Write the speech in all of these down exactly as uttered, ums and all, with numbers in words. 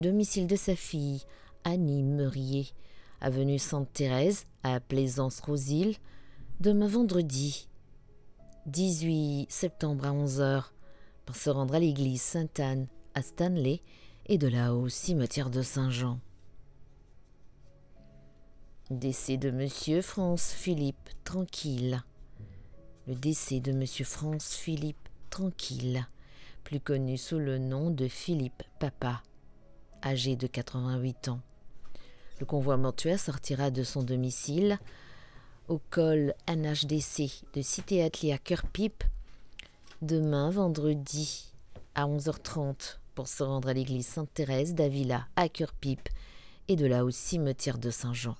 domicile de sa fille, Annie Meurier, avenue Sainte-Thérèse, à Plaisance-Rosil, demain vendredi, dix-huit septembre à onze heures, pour se rendre à l'église Sainte-Anne à Stanley et de là au cimetière de Saint-Jean. Décès de Monsieur France Philippe Tranquille. Le décès de Monsieur France Philippe Tranquille, plus connu sous le nom de Philippe Papa, âgé de quatre-vingt-huit ans. Le convoi mortuaire sortira de son domicile au col N H D C de Cité-Atelier à Cœur-Pipe demain vendredi à onze heures trente pour se rendre à l'église Sainte-Thérèse d'Avila à Cœur-Pipe et de là au cimetière de Saint-Jean.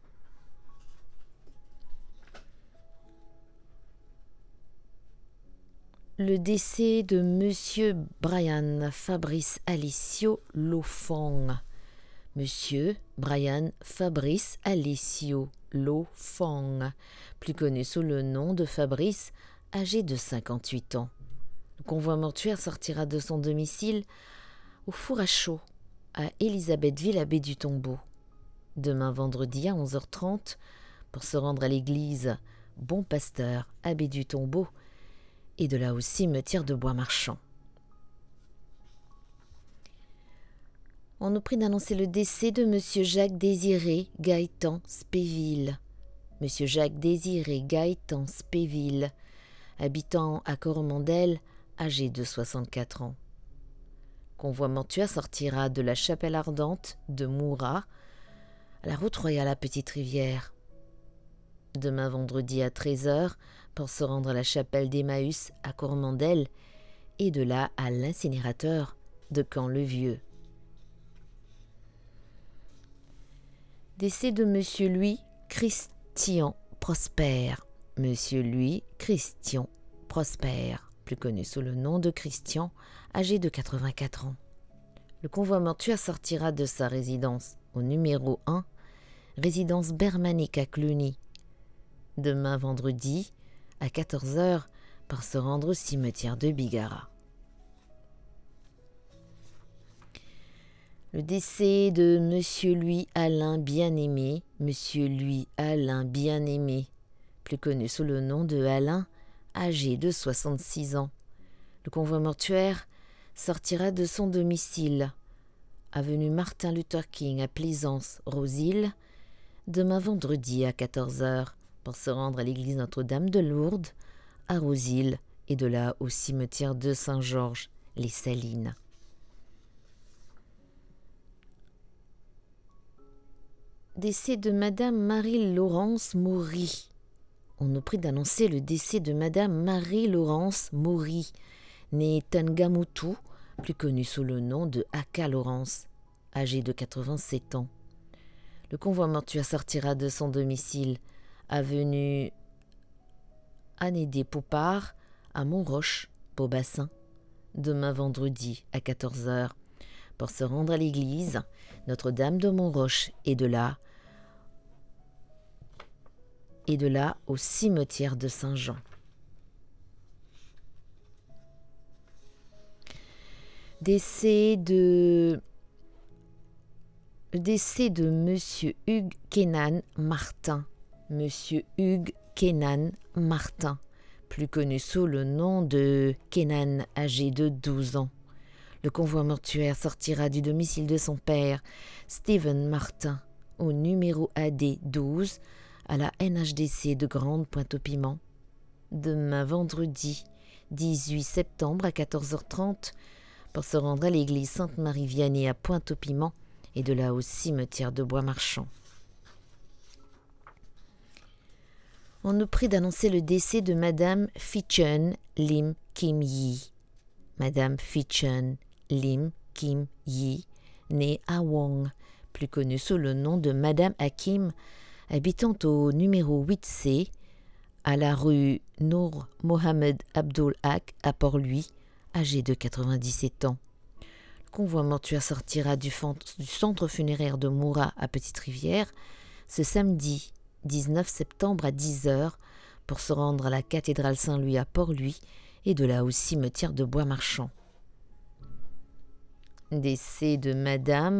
Le décès de Monsieur Brian Fabrice Alessio Lofang. Monsieur Brian Fabrice Alessio Lofang, plus connu sous le nom de Fabrice, âgé de cinquante-huit ans. Le convoi mortuaire sortira de son domicile au four à chaud, à Élisabethville, à Baie du Tombeau, demain vendredi à onze heures trente pour se rendre à l'église Bon Pasteur, à Baie du Tombeau, et de là au cimetière de Bois-Marchand. On nous prie d'annoncer le décès de Monsieur Jacques Désiré Gaëtan Spéville. Monsieur Jacques Désiré Gaëtan Spéville, habitant à Coromandel, âgé de soixante-quatre ans. Convoi mortuaire sortira de la chapelle ardente de Moura à la route royale à Petite-Rivière. Demain vendredi à treize heures pour se rendre à la chapelle d'Emmaüs à Coromandel et de là à l'incinérateur de Camp-le-Vieux. Décès de Monsieur Louis Christian Prosper. Monsieur Louis Christian Prosper, plus connu sous le nom de Christian, âgé de quatre-vingt-quatre ans. Le convoi mortuaire sortira de sa résidence au numéro un, résidence Bermanique à Cluny, demain vendredi à quatorze heures pour se rendre au cimetière de Bigara. Le décès de Monsieur Louis Alain Bien-Aimé, Monsieur Louis Alain Bien-Aimé, plus connu sous le nom de Alain, âgé de soixante-six ans. Le convoi mortuaire sortira de son domicile, avenue Martin Luther King à Plaisance-Rosil, demain vendredi à quatorze heures pour se rendre à l'église Notre-Dame de Lourdes, à Rosil, et de là au cimetière de Saint-Georges, les Salines. Décès de Madame Marie-Laurence Maury. On nous prie d'annoncer le décès de Madame Marie-Laurence Maury, née Tangamutu, plus connue sous le nom de Aka Laurence, âgée de quatre-vingt-sept ans. Le convoi mortuaire sortira de son domicile, avenue Anédée Popard, à Montroche, Beaubassin, demain vendredi à quatorze heures, pour se rendre à l'église Notre-Dame de Montroche et de là, et de là au cimetière de Saint-Jean. Décès de décès de Monsieur Hugues Kenan Martin. Monsieur Hugues Kenan Martin, plus connu sous le nom de Kenan, âgé de douze ans. Le convoi mortuaire sortira du domicile de son père, Stephen Martin, au numéro A D douze, à la N H D C de Grande Pointe-au-Piment, demain vendredi dix-huit septembre à quatorze heures trente, pour se rendre à l'église Sainte-Marie-Vianney à Pointe-au-Piment et de là au cimetière de Bois-Marchand. On nous prie d'annoncer le décès de Madame Phichun Lim Kim Yi. Madame Phichun Lim Kim Yi, née à Wong, plus connue sous le nom de Madame Hakim, habitant au numéro huit C, à la rue Nour Mohamed Abdul Haq à Port-Louis, âgée de quatre-vingt-dix-sept ans. Le convoi mortuaire sortira du, fant- du centre funéraire de Moura à Petite-Rivière ce samedi dix-neuf septembre à dix heures pour se rendre à la cathédrale Saint-Louis à Port-Louis et de là au cimetière de Bois-Marchand. Décès de Madame